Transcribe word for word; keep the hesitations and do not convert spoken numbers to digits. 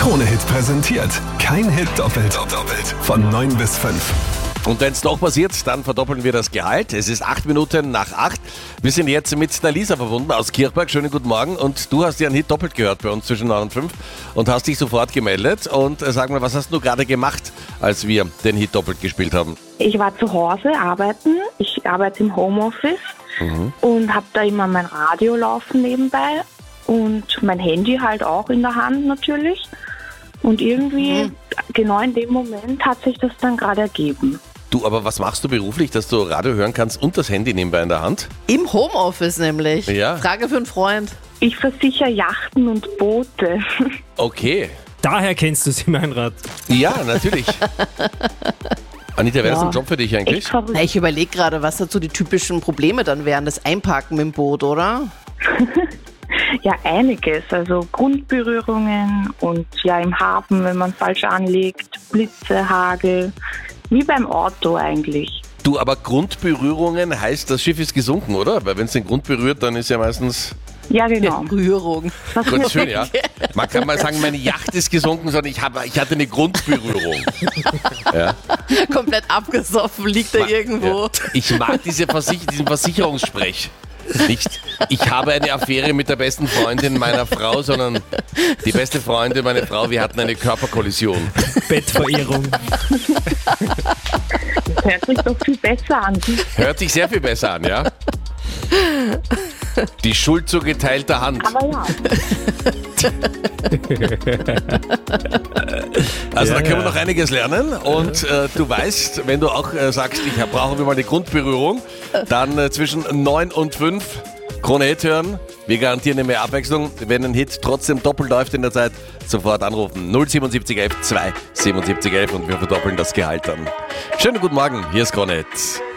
Krone-Hit präsentiert. Kein Hit doppelt. doppelt. Von neun bis fünf. Und wenn es doch passiert, dann verdoppeln wir das Gehalt. Es ist acht Minuten nach acht. Wir sind jetzt mit der Lisa verbunden aus Kirchberg. Schönen guten Morgen. Und du hast ja einen Hit doppelt gehört bei uns zwischen neun und fünf und hast dich sofort gemeldet. Und äh, sag mal, was hast du gerade gemacht, als wir den Hit doppelt gespielt haben? Ich war zu Hause arbeiten. Ich arbeite im Homeoffice mhm. und habe da immer mein Radio laufen nebenbei und mein Handy halt auch in der Hand natürlich. Und irgendwie, mhm. genau in dem Moment hat sich das dann gerade ergeben. Du, aber was machst du beruflich, dass du Radio hören kannst und das Handy nebenbei in der Hand? Im Homeoffice nämlich. Ja. Frage für einen Freund. Ich versichere Yachten und Boote. Okay. Daher kennst du sie, Meinrad. Ja, natürlich. Anita, wäre das Ja. ein Job für dich eigentlich? Echt verrückt. Na, ich überlege gerade, was dazu die typischen Probleme dann wären. Das Einparken mit dem Boot, oder? Ja, einiges. Also Grundberührungen und ja im Hafen, wenn man falsch anlegt, Blitze, Hagel, wie beim Auto eigentlich. Du, aber Grundberührungen heißt, das Schiff ist gesunken, oder? Weil wenn es den Grund berührt, dann ist ja meistens... Ja, genau. Berührung. Ganz schön, ja. Man kann mal sagen, meine Yacht ist gesunken, sondern ich, hab, ich hatte eine Grundberührung. Ja. Komplett abgesoffen, liegt er irgendwo. Ja. Ich mag diese Versich- diesen Versicherungssprech nicht. Ich habe eine Affäre mit der besten Freundin meiner Frau, sondern die beste Freundin, meine Frau, wir hatten eine Körperkollision. Bettverehrung. Das hört sich doch viel besser an. Hört sich sehr viel besser an, ja? Die Schuld zu geteilter Hand. Aber ja. Also Ja, da können wir ja. noch einiges lernen und äh, du weißt, wenn du auch äh, sagst, ich brauche mal eine Grundberührung, dann äh, zwischen neun und fünf Krone-Hit hören. Wir garantieren eine mehr Abwechslung. Wenn ein Hit trotzdem doppelt läuft in der Zeit, sofort anrufen. null siebenundsiebzig elf zwei siebenundsiebzig elf und wir verdoppeln das Gehalt dann. Schönen guten Morgen, hier ist Krone-Hit.